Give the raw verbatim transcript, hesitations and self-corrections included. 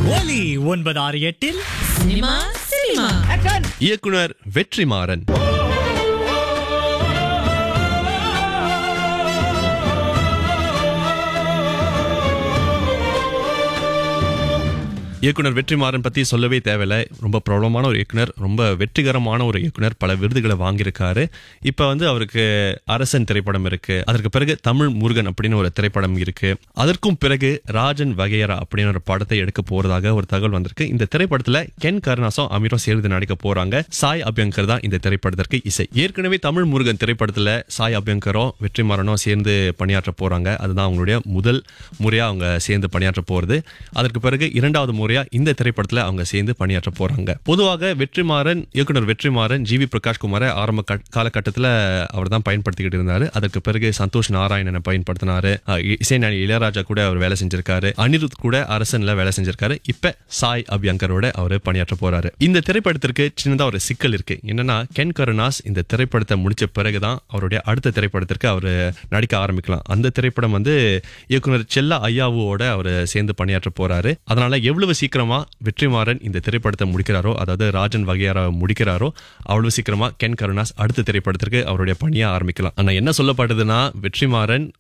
ஒலி ஒன்பது ஆறு எட்டில் சினிமா சினிமா இயக்குனர் வெற்றிமாறன். இயக்குனர் வெற்றிமாறன் பத்தி சொல்லவே தேவையில்ல. ரொம்ப பிரபலமான ஒரு இயக்குனர், ரொம்ப வெற்றிகரமான ஒரு இயக்குனர், பல விருதுகளை வாங்கியிருக்காரு. இப்ப வந்து அவருக்கு அரசன் திரைப்படம் இருக்கு, அதற்கு பிறகு தமிழ் முருகன் அப்படின்னு ஒரு திரைப்படம் இருக்கு, அதற்கும் பிறகு ராஜன் வகையரா அப்படின்னு ஒரு படத்தை எடுக்க போறதாக ஒரு தகவல் வந்திருக்கு. இந்த திரைப்படத்துல கென் கருணாசும் அமீரும் சேர்ந்து நடிக்க போறாங்க. சாய் அபியங்கர் தான் இந்த திரைப்படத்திற்கு இசை. ஏற்கனவே தமிழ் முருகன் திரைப்படத்துல சாய் அபியங்கரும் வெற்றிமாறனும் சேர்ந்து பணியாற்ற போறாங்க. அதுதான் அவங்களுடைய முதல் முறையா அவங்க சேர்ந்து பணியாற்ற போறது. அதற்கு பிறகு இரண்டாவது முறை இந்த திரைப்படத்துல அவங்க சேர்ந்து பணியாற்ற போறாங்க. பொதுவாக வெற்றிமாறன், இயக்குனர் வெற்றிமாறன் ஜி வி பிரகாஷ் குமாரை ஆரம்ப காலகட்டத்தில் அவர் தான் பயன்படுத்திக்கிட்டு இருந்தாரு. அதற்கு பிறகு சந்தோஷ் நாராயணனை பயன்படுத்தினாரு. இசைஞானி இளையராஜா கூட அவர் வேலை செஞ்சிருக்காரு. அனிருத் கூட அரசன்ல வேலை செஞ்சிருக்காரு. இப்ப சாய் அபியங்கரோட அவர் பணியாற்ற போறாரு. இந்த திரைப்படத்திற்கு சின்னதா ஒரு சிக்கல் இருக்கு. என்னன்னா, கென் கருணாஸ் இந்த திரைப்படத்தை முடிச்ச பிறகுதான் அவருடைய அடுத்த திரைப்படத்திற்கு அவர் நடிக்க ஆரம்பிக்கலாம். அந்த திரைப்படம் வந்து இயக்குனர் செல்லா ஐயாவோட அவர் சேர்ந்து பணியாற்ற போறாரு. அதனால எவ்வளவு சீக்கிரமா வெற்றிமாறன் இந்த திரைப்படத்தை முடிக்கிறாரோ, அதாவது ராஜன் வகையாரா முடிக்கிறாரோ, அவ்வளவு சீக்கிரமா கென் கருணாஸ் அடுத்த திரைப்படத்திற்கு அவருடைய பணியை ஆரம்பிக்கலாம். ஆனா என்ன சொல்லப்படுதுன்னா, வெற்றிமாறன்